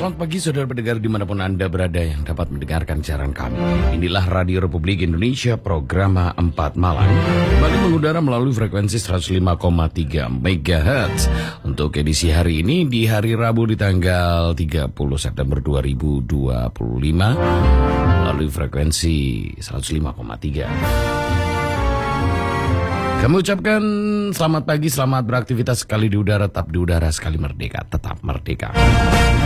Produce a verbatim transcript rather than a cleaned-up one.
selamat pagi saudara pendengar dimanapun Anda berada yang dapat mendengarkan siaran kami. Inilah Radio Republik Indonesia, program empat Malam. Kembali mengudara melalui frekuensi seratus lima koma tiga megahertz. Untuk edisi hari ini di hari Rabu di tanggal tiga puluh September dua ribu dua puluh lima melalui frekuensi seratus lima koma tiga. Kami ucapkan selamat pagi, selamat beraktivitas sekali di udara, tetap di udara, sekali merdeka, tetap merdeka.